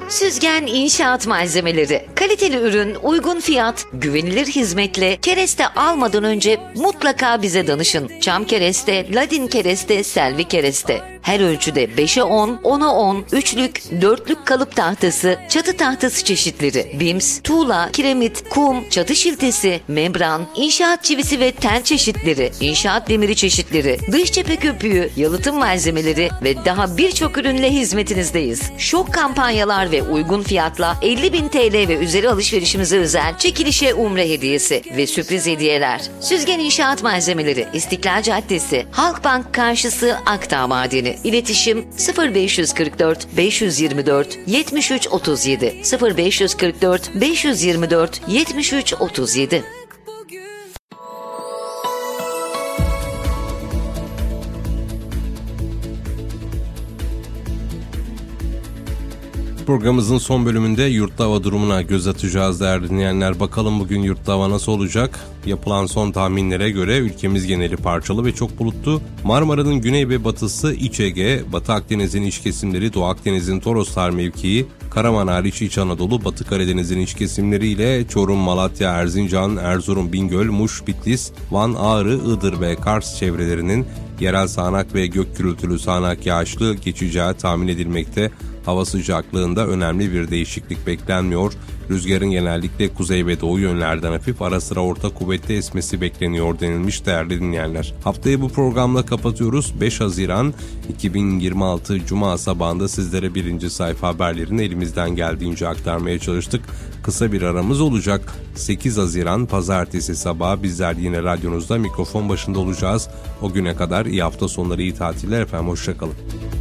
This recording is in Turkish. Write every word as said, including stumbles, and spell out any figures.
Süzgen İnşaat Malzemeleri. Kaliteli ürün, uygun fiyat, güvenilir hizmetle kereste almadan önce mutlaka bize danışın. Çam kereste, ladin kereste, selvi kereste. Her ölçüde beşe on, ona on, üçlük, dörtlük kalıp tahtası, çatı tahtası çeşitleri, bims, tuğla, kiremit, kum, çatı şiltesi, membran, inşaat çivisi ve tel çeşitleri, inşaat demiri çeşitleri, dış cephe köpüğü, yalıtım malzemeleri ve daha birçok ürünle hizmetinizdeyiz. Şok kampanyalar ve uygun fiyatla elli bin T L ve üzeri alışverişimize özel çekilişe umre hediyesi ve sürpriz hediyeler. Süzgen İnşaat Malzemeleri, İstiklal Caddesi, Halkbank karşısı, Akdağ Madeni. İletişim sıfır beş kırk dört beş yirmi dört yetmiş üç otuz yedi sıfır beş kırk dört beş yirmi dört yetmiş üç otuz yedi. Programımızın son bölümünde yurtta hava durumuna göz atacağız değerli dinleyenler. Bakalım bugün yurtta hava nasıl olacak? Yapılan son tahminlere göre ülkemiz geneli parçalı ve çok bulutlu. Marmara'nın güney ve batısı, İç Ege, Batı Akdeniz'in iç kesimleri, Doğu Akdeniz'in Toroslar mevkii, Karaman hariç İç Anadolu, Batı Karadeniz'in iç kesimleriyle Çorum, Malatya, Erzincan, Erzurum, Bingöl, Muş, Bitlis, Van, Ağrı, Iğdır ve Kars çevrelerinin yerel sağanak ve gök gürültülü sağanak yağışlı geçeceği tahmin edilmekte. Hava sıcaklığında önemli bir değişiklik beklenmiyor. Rüzgarın genellikle kuzey ve doğu yönlerden hafif ara sıra orta kuvvetli esmesi bekleniyor denilmiş değerli dinleyenler. Haftayı bu programla kapatıyoruz. beş Haziran iki bin yirmi altı Cuma sabahında sizlere birinci sayfa haberlerini elimizden geldiğince aktarmaya çalıştık. Kısa bir aramız olacak. sekiz Haziran Pazartesi sabahı bizler yine radyonuzda mikrofon başında olacağız. O güne kadar iyi hafta sonları, iyi tatiller efendim. Hoşçakalın.